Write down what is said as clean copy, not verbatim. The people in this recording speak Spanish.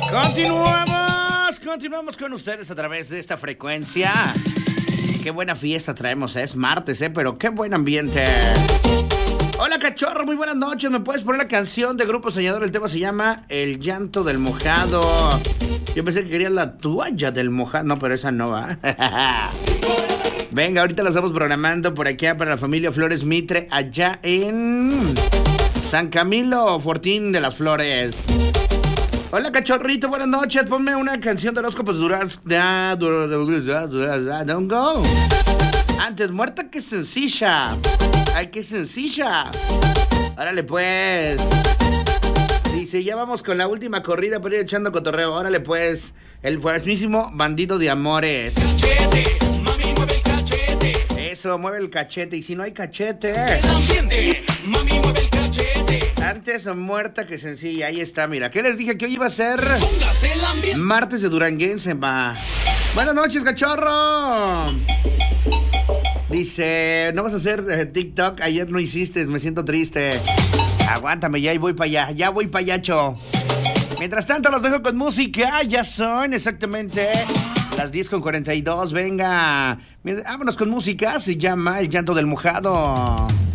Continuamos con ustedes a través de esta frecuencia. Qué buena fiesta traemos, es martes, pero qué buen ambiente. Hola, cachorro, muy buenas noches. ¿Me puedes poner la canción de Grupo Soñador? El tema se llama El llanto del mojado. Yo pensé que querías la toalla del mojado. No, pero esa no va. Venga, ahorita la estamos programando por acá para la familia Flores Mitre, allá en San Camilo, Fortín de las Flores. Hola, cachorrito, buenas noches. Ponme una canción de horóscopos Duraz. Don't go. Antes muerta que sencilla. Ay, qué sencilla. Órale, pues. Dice, ya vamos con la última corrida para ir echando cotorreo. Órale, pues. El mismísimo bandido de amores. Cachete, mami, mueve el cachete. Eso, mueve el cachete. Y si no hay cachete. El ambiente, mami, mueve el cachete. Antes muerta que sencilla. Ahí está, mira. ¿Qué les dije? Que hoy iba a ser Póngase el ambiente. martes de Duranguense, va. Buenas noches, cachorro. Dice, ¿no vas a hacer TikTok? Ayer no hiciste, me siento triste. Aguántame, ya voy para allá. Ya voy para allá, cho. Mientras tanto, los dejo con música. Ya son exactamente las 10:42. Venga, vámonos con música. Se llama El llanto del mojado.